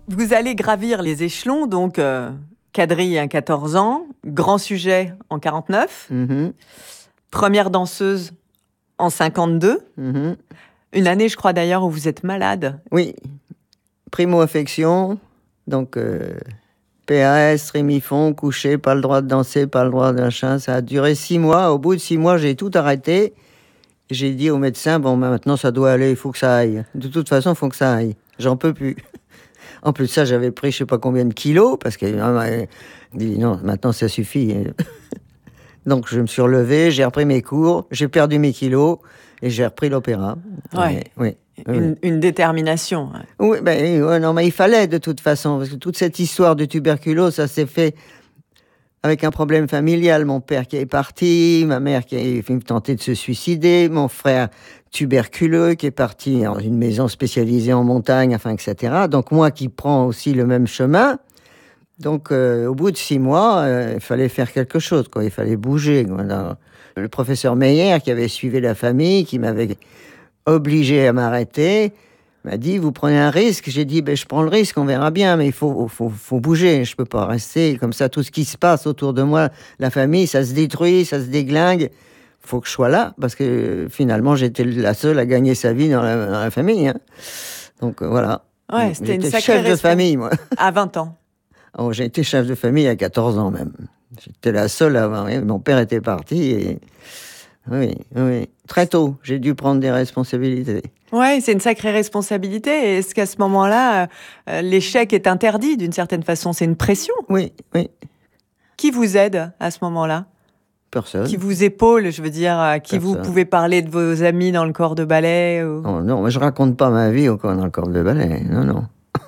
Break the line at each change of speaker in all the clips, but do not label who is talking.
Vous allez gravir les échelons, donc quadrille à 14 ans, grand sujet en 49, première danseuse en 52, une année, je crois d'ailleurs, où vous êtes malade.
Oui, primo-infection, donc PAS, rémifon, couché, pas le droit de danser, pas le droit d'un ça a duré 6 mois. Au bout de 6 mois, j'ai tout arrêté. J'ai dit au médecin, bon, maintenant ça doit aller, il faut que ça aille. De toute façon, il faut que ça aille. J'en peux plus. En plus de ça, j'avais pris je sais pas combien de kilos, parce qu'il dit non, maintenant ça suffit. Donc je me suis relevé, j'ai repris mes cours, j'ai perdu mes kilos, et j'ai repris l'opéra.
Ouais.
Oui.
Une détermination.
Oui, non, mais il fallait de toute façon, parce que toute cette histoire de tuberculose, ça s'est fait avec un problème familial. Mon père qui est parti, ma mère qui a tenté de se suicider, mon frère tuberculeux qui est parti dans une maison spécialisée en montagne, etc. Donc moi qui prends aussi le même chemin. Donc au bout de 6 mois, il fallait faire quelque chose, quoi. Il fallait bouger. Alors, le professeur Meyer, qui avait suivi la famille, qui m'avait obligé à m'arrêter, m'a dit, vous prenez un risque. J'ai dit, je prends le risque, on verra bien, mais il faut bouger. Je peux pas rester comme ça. Tout ce qui se passe autour de moi, la famille, ça se détruit, ça se déglingue. Faut que je sois là, parce que finalement, j'étais la seule à gagner sa vie dans la famille. Hein. Donc voilà.
Ouais, c'était une sacrée
chef de famille, moi.
À 20 ans.
Oh, j'ai été chef de famille à 14 ans même. J'étais la seule avant. Mon père était parti et... Oui. Très tôt, j'ai dû prendre des responsabilités.
Oui, c'est une sacrée responsabilité. Est-ce qu'à ce moment-là, l'échec est interdit d'une certaine façon? C'est une pression.
Oui.
Qui vous aide à ce moment-là?
Personne.
Qui vous épaule, je veux dire, qui
Personne.
vous pouvez parler de vos amis dans le corps de ballet ou...
Oh, non, mais je raconte pas ma vie dans le corps de ballet. Non.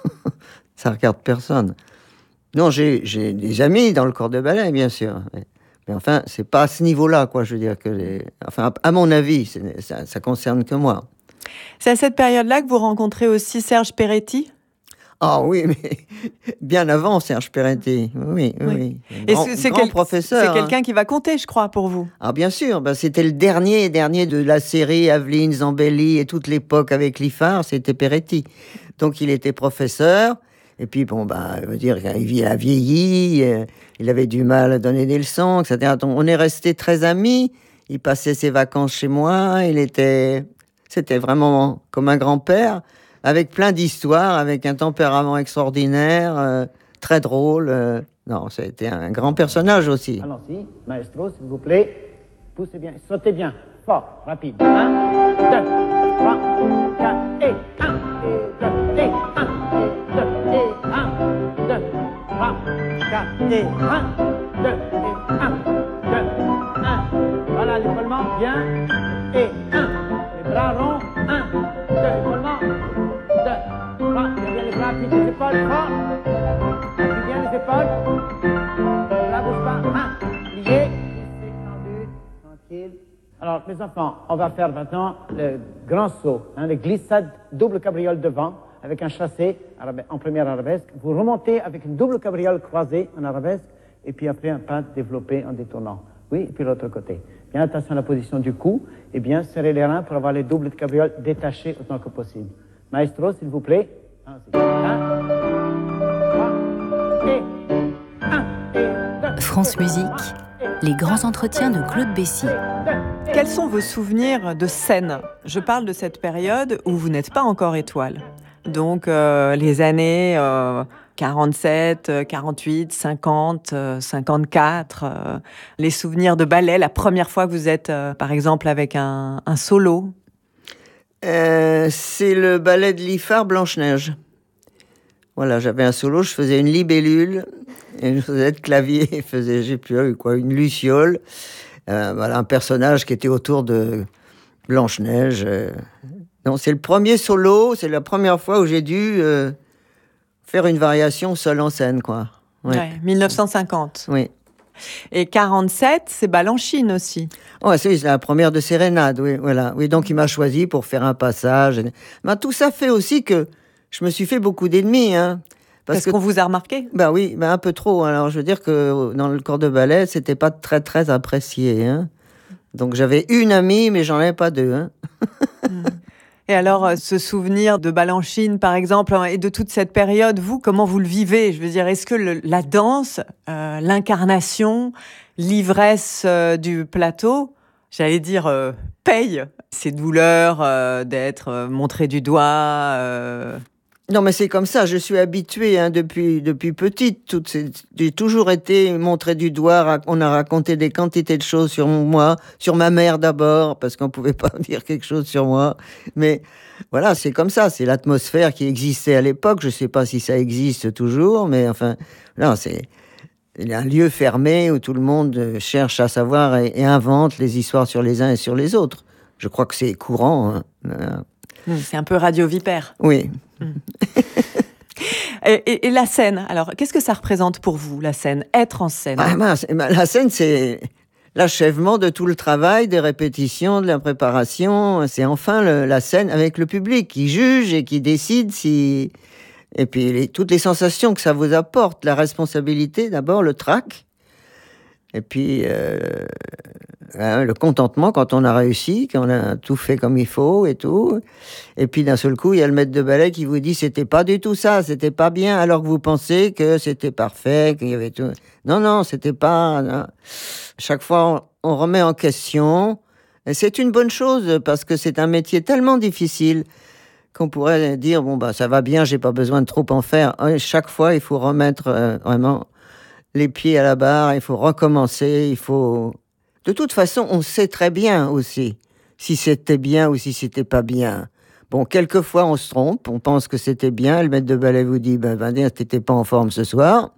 Ça regarde personne. Non, j'ai des amis dans le corps de ballet, bien sûr. Mais enfin, c'est pas à ce niveau-là, quoi. Je veux dire que, enfin, à mon avis, ça concerne que moi.
C'est à cette période-là que vous rencontrez aussi Serge Peretti?
Ah oui, mais bien avant Serge Peretti. Oui.
Et
grand professeur.
C'est quelqu'un qui va compter, je crois, pour vous.
Ah bien sûr, c'était le dernier de la série Aveline, Zambelli et toute l'époque avec Liffard, c'était Peretti. Donc il était professeur. Et puis, je veux dire, il a vieilli, il avait du mal à donner des leçons, etc. Donc, on est restés très amis. Il passait ses vacances chez moi. C'était vraiment comme un grand-père, avec plein d'histoires, avec un tempérament extraordinaire, très drôle. Non, c'était un grand personnage aussi.
Allons-y, maestro, s'il vous plaît. Poussez bien, sautez bien, fort, rapide. 1, 2, 3, 4, et 1, et 2, et 1. 4 et 1, 2 et 1, 2, 1. Voilà l'épaulement, bien. Et 1. Les bras ronds, 1, 2, épaulement. 2, 3. Bien les bras, appuie les épaules, fort. Appuie bien les épaules. Les bras bougent pas. 1. Lié. Tendu, tranquille. Alors, mes enfants, on va faire maintenant le grand saut, les glissades double cabriole devant. Avec un chassé en première arabesque. Vous remontez avec une double cabriole croisée en arabesque, et puis après un pas développé en détournant. Oui, et puis l'autre côté. Bien attention à la position du cou, et bien serrer les reins pour avoir les doubles cabrioles détachés autant que possible. Maestro, s'il vous plaît. 1, 3, et 1, et 2.
France Musique, les grands entretiens de Claude Bessy.
Quels sont vos souvenirs de scène? Je parle de cette période où vous n'êtes pas encore étoile. Donc, les années 47, 48, 50, 54, les souvenirs de ballet, la première fois que vous êtes, par exemple, avec un solo.
C'est le ballet de Liffard, Blanche-Neige. Voilà, j'avais un solo, je faisais une libellule, et je faisais de clavier, une luciole. Voilà, un personnage qui était autour de Blanche-Neige. Non, c'est le premier solo, c'est la première fois où j'ai dû faire une variation seule en scène, quoi.
Ouais, 1950.
Oui.
Et 47, c'est Balanchine aussi.
Ouais, c'est la première de Sérénade, oui, voilà. Oui, donc il m'a choisi pour faire un passage. Mais tout ça fait aussi que je me suis fait beaucoup d'ennemis, hein.
Parce qu'on vous a remarqué?
Oui, un peu trop. Alors, je veux dire que dans le corps de ballet, c'était pas très, très apprécié, hein. Donc, j'avais une amie, mais j'en avais pas deux, hein.
Et alors, ce souvenir de Balanchine, par exemple, et de toute cette période, vous, comment vous le vivez? Je veux dire, est-ce que la danse, l'incarnation, l'ivresse du plateau, j'allais dire, paye ces douleurs d'être montré du doigt
Non, mais c'est comme ça. Je suis habituée depuis petite. J'ai toujours été montrée du doigt. On a raconté des quantités de choses sur moi, sur ma mère d'abord, parce qu'on pouvait pas dire quelque chose sur moi. Mais voilà, c'est comme ça. C'est l'atmosphère qui existait à l'époque. Je sais pas si ça existe toujours, mais enfin, non, il y a un lieu fermé où tout le monde cherche à savoir et invente les histoires sur les uns et sur les autres. Je crois que c'est courant. Voilà.
C'est un peu Radio Vipère.
Oui.
Et la scène, alors, qu'est-ce que ça représente pour vous, la scène? Être en scène?
La scène, c'est l'achèvement de tout le travail, des répétitions, de la préparation. C'est enfin la scène avec le public qui juge et qui décide si... Et puis toutes les sensations que ça vous apporte, la responsabilité d'abord, le trac, et puis le contentement quand on a réussi, quand on a tout fait comme il faut et tout. Et puis d'un seul coup, il y a le maître de ballet qui vous dit c'était pas du tout ça, c'était pas bien, alors que vous pensez que c'était parfait, qu'il y avait tout. Non, c'était pas. Non. Chaque fois, on remet en question. Et c'est une bonne chose parce que c'est un métier tellement difficile qu'on pourrait dire bon bah ça va bien, j'ai pas besoin de trop en faire. Chaque fois, il faut remettre vraiment les pieds à la barre, il faut recommencer, il faut. De toute façon, on sait très bien aussi si c'était bien ou si c'était pas bien. Bon, quelquefois on se trompe, on pense que c'était bien, le maître de ballet vous dit t'étais pas en forme ce soir.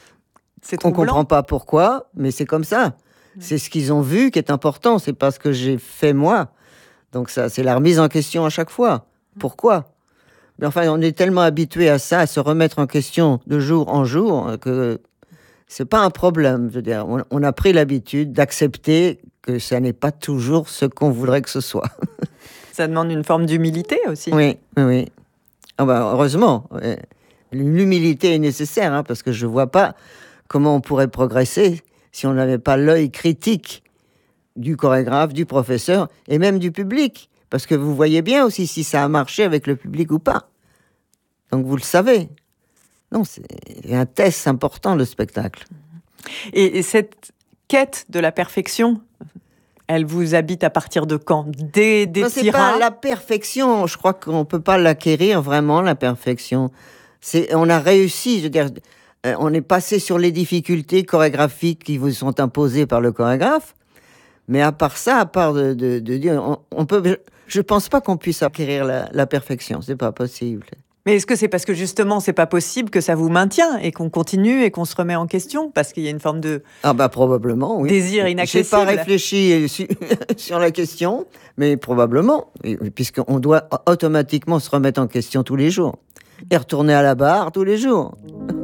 On comprend pas pourquoi, mais c'est comme ça. C'est ce qu'ils ont vu qui est important, c'est pas ce que j'ai fait moi. Donc ça, c'est la remise en question à chaque fois. Pourquoi? Mais enfin, on est tellement habitué à ça, à se remettre en question de jour en jour, que c'est pas un problème. Je veux dire, on a pris l'habitude d'accepter que ça n'est pas toujours ce qu'on voudrait que ce soit.
Ça demande une forme d'humilité aussi.
Oui. Ah bah, heureusement, l'humilité est nécessaire, parce que je vois pas comment on pourrait progresser si on n'avait pas l'œil critique du chorégraphe, du professeur et même du public. Parce que vous voyez bien aussi si ça a marché avec le public ou pas. Donc vous le savez. Non, c'est un test important, le spectacle.
Et cette quête de la perfection, elle vous habite à partir de quand? Des
c'est pas la perfection. Je crois qu'on peut pas l'acquérir vraiment, la perfection. On a réussi, je veux dire, on est passé sur les difficultés chorégraphiques qui vous sont imposées par le chorégraphe. Mais à part ça, à part de dire, on peut, je pense pas qu'on puisse acquérir la perfection. C'est pas possible.
Mais est-ce que c'est parce que justement c'est pas possible que ça vous maintient et qu'on continue et qu'on se remet en question parce qu'il y a une forme de
probablement oui.
Désir inaccessible.
J'ai pas réfléchi sur la question, mais probablement, puisqu'on doit automatiquement se remettre en question tous les jours et retourner à la barre tous les jours.